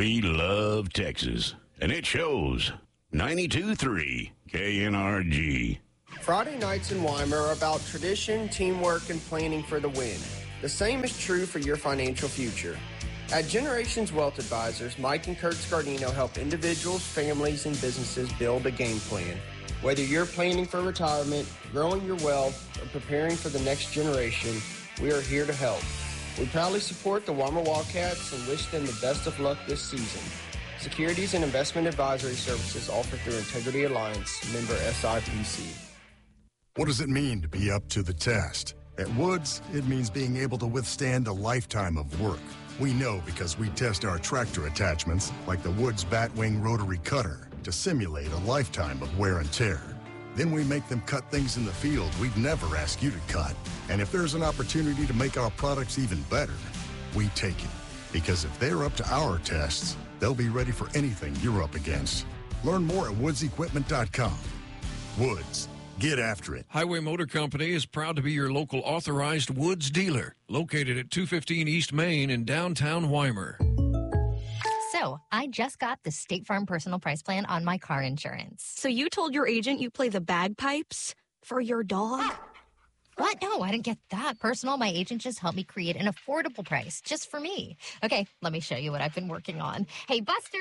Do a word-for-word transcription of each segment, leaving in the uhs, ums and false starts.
We love Texas, and it shows. ninety-two point three K N R G. Friday nights in Weimar are about tradition, teamwork, and planning for the win. The same is true for your financial future. At Generations Wealth Advisors, Mike and Kurt Scardino help individuals, families, and businesses build a game plan. Whether you're planning for retirement, growing your wealth, or preparing for the next generation, we are here to help. We proudly support the Weimar Wildcats and wish them the best of luck this season. Securities and investment advisory services offered through Integrity Alliance, member S I P C. What does it mean to be up to the test? At Woods, it means being able to withstand a lifetime of work. We know because we test our tractor attachments, like the Woods Batwing Rotary Cutter, to simulate a lifetime of wear and tear. Then we make them cut things in the field we'd never ask you to cut. And if there's an opportunity to make our products even better, we take it. Because if they're up to our tests, they'll be ready for anything you're up against. Learn more at woods equipment dot com. Woods. Get after it. Highway Motor Company is proud to be your local authorized Woods dealer, located at two fifteen East Main in downtown Weimar. So, I just got the State Farm Personal Price Plan on my car insurance. So you told your agent you play the bagpipes for your dog? What? No, I didn't get that personal. My agent just helped me create an affordable price just for me. Okay, let me show you what I've been working on. Hey, Buster!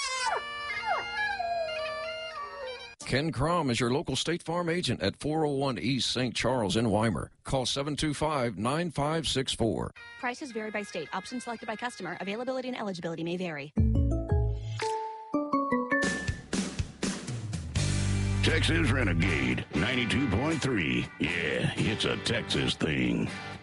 Ken Crom is your local State Farm agent at four oh one East Saint Charles in Weimar. Call seven two five, nine five six four. Prices vary by state. Options selected by customer. Availability and eligibility may vary. Texas Renegade ninety-two point three. Yeah, it's a Texas thing.